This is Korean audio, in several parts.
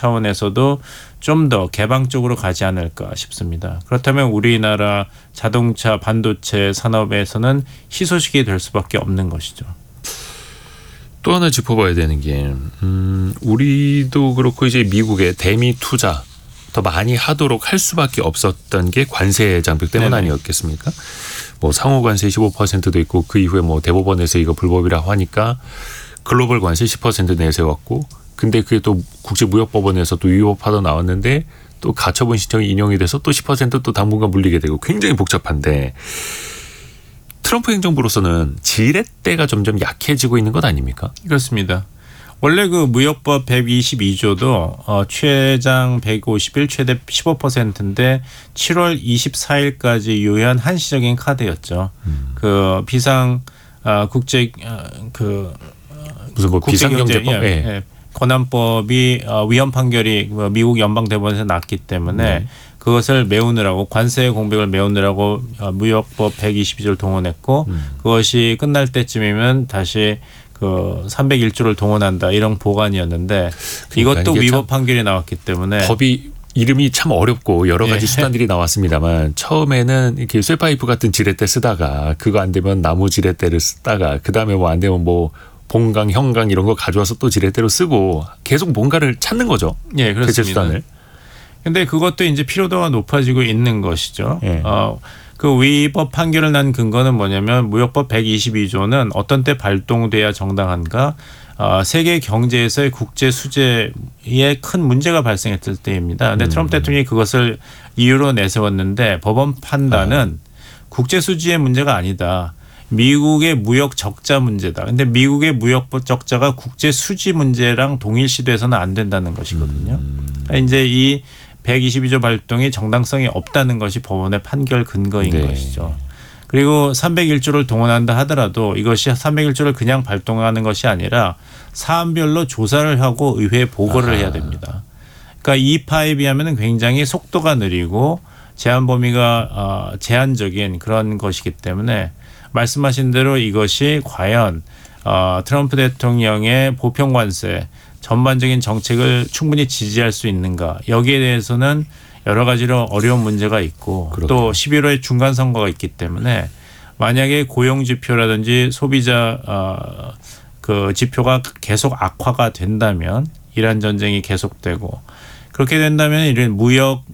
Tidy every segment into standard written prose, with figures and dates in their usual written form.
차원에서도 좀 더 개방적으로 가지 않을까 싶습니다. 그렇다면 우리나라 자동차 반도체 산업에서는 희소식이 될 수밖에 없는 것이죠. 또 하나 짚어봐야 되는 게 우리도 그렇고 이제 미국의 대미 투자 더 많이 하도록 할 수밖에 없었던 게 관세 장벽 때문 아니었겠습니까? 뭐 상호 관세 15%도 있고 그 이후에 뭐 대법원에서 이거 불법이라고 하니까 글로벌 관세 10% 내세웠고 근데 그게 또 국제무역법원에서 또 위법하다 나왔는데 또 가처분 신청이 인용이 돼서 또 10% 당분간 물리게 되고 굉장히 복잡한데 트럼프 행정부로서는 지렛대가 점점 약해지고 있는 것 아닙니까? 그렇습니다. 원래 그 무역법 122조도 최장 150일 최대 15%인데 7월 24일까지 유효한 한시적인 카드였죠. 그 비상 국제 무슨 뭐 비상경제법 권한법이 위헌 판결이 미국 연방 대법원에서 났기 때문에 그것을 메우느라고 관세 공백을 메우느라고 무역법 122조를 동원했고 그것이 끝날 때쯤이면 다시 그 301조를 동원한다 이런 보관이었는데 이것도 위법 판결이 나왔기 때문에 법이 이름이 참 어렵고 여러 가지 수단들이 나왔습니다만 처음에는 이렇게 쇠파이프 같은 지렛대 쓰다가 그거 안 되면 나무 지렛대를 쓰다가 그다음에 뭐 안 되면 뭐 봉강, 형강 이런 거 가져와서 또 지렛대로 쓰고 계속 뭔가를 찾는 거죠. 예, 그렇습니다. 대체 수단을. 근데 그것도 이제 피로도가 높아지고 있는 것이죠. 예. 그 위법 판결을 난 근거는 뭐냐면 무역법 122조는 어떤 때 발동돼야 정당한가? 세계 경제에서의 국제 수재에 큰 문제가 발생했을 때입니다. 근데 트럼프 대통령이 그것을 이유로 내세웠는데 법원 판단은 국제 수지의 문제가 아니다. 미국의 무역 적자 문제다. 근데 미국의 무역 적자가 국제 수지 문제랑 동일시돼서는 안 된다는 것이거든요. 이제 이 122조 발동이 정당성이 없다는 것이 법원의 판결 근거인 것이죠. 그리고 301조를 동원한다 하더라도 이것이 301조를 그냥 발동하는 것이 아니라 사안별로 조사를 하고 의회에 보고를 해야 됩니다. 그러니까 E5에 비하면 굉장히 속도가 느리고 제한 범위가 제한적인 그런 것이기 때문에 말씀하신 대로 이것이 과연 트럼프 대통령의 보편관세 전반적인 정책을 충분히 지지할 수 있는가 여기에 대해서는 여러 가지로 어려운 문제가 있고 그렇군요. 또 11월에 중간선거가 있기 때문에 만약에 고용지표라든지 소비자 그 지표가 계속 악화가 된다면 이란 전쟁이 계속되고 그렇게 된다면 이런 무역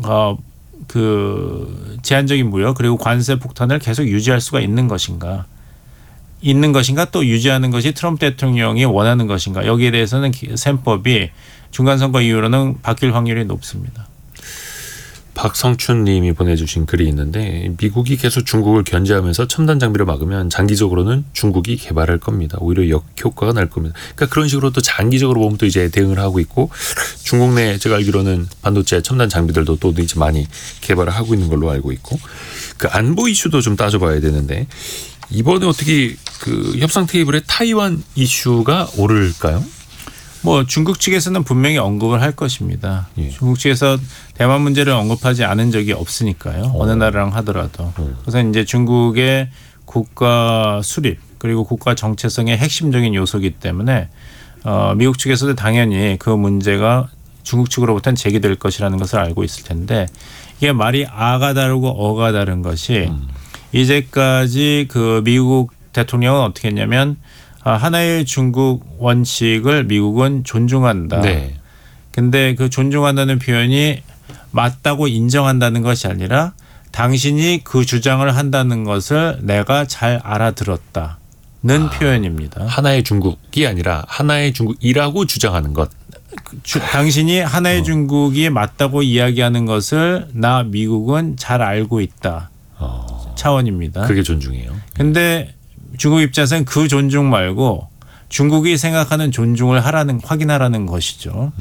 그 제한적인 무역 그리고 관세 폭탄을 계속 유지할 수가 있는 것인가 또 유지하는 것이 트럼프 대통령이 원하는 것인가 여기에 대해서는 셈법이 중간선거 이후로는 바뀔 확률이 높습니다. 박성춘 님이 보내주신 글이 있는데 미국이 계속 중국을 견제하면서 첨단 장비를 막으면 장기적으로는 중국이 개발할 겁니다. 오히려 역효과가 날 겁니다. 그러니까 그런 식으로 또 장기적으로 보면 또 이제 대응을 하고 있고 중국 내 제가 알기로는 반도체 첨단 장비들도 또 이제 많이 개발을 하고 있는 걸로 알고 있고 그 안보 이슈도 좀 따져봐야 되는데 이번에 어떻게 그 협상 테이블에 타이완 이슈가 오를까요? 뭐 중국 측에서는 분명히 언급을 할 것입니다. 예. 중국 측에서 대만 문제를 언급하지 않은 적이 없으니까요. 어느 나라랑 하더라도. 그래서 이제 중국의 국가 수립 그리고 국가 정체성의 핵심적인 요소이기 때문에 미국 측에서도 당연히 그 문제가 중국 측으로부터는 제기될 것이라는 것을 알고 있을 텐데 이게 말이 아가 다르고 어가 다른 것이 이제까지 그 미국 대통령은 어떻게 했냐면 하나의 중국 원칙을 미국은 존중한다. 근데 그 존중한다는 표현이 맞다고 인정한다는 것이 아니라 당신이 그 주장을 한다는 것을 내가 잘 알아들었다는 표현입니다. 하나의 중국이 아니라 하나의 중국이라고 주장하는 것. 당신이 하나의 중국이 맞다고 이야기하는 것을 나 미국은 잘 알고 있다. 차원입니다. 그게 존중이에요. 근데 중국 입장에서는 그 존중 말고 중국이 생각하는 존중을 확인하라는 것이죠.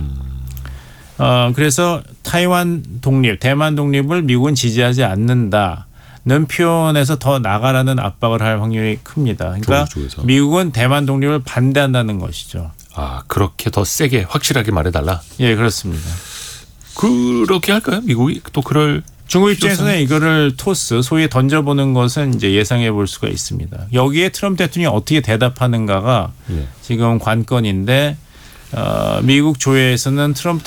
그래서 타이완 독립, 대만 독립을 미국은 지지하지 않는다는 표현에서 더 나가라는 압박을 할 확률이 큽니다. 그러니까 미국은 대만 독립을 반대한다는 것이죠. 그렇게 더 세게 확실하게 말해달라? 예, 그렇습니다. 그렇게 할까요? 미국이 또 그럴 중국 입장에서는 이거를 소위 던져보는 것은 이제 예상해 볼 수가 있습니다. 여기에 트럼프 대통령이 어떻게 대답하는가가 지금 관건인데 미국 조회에서는 트럼프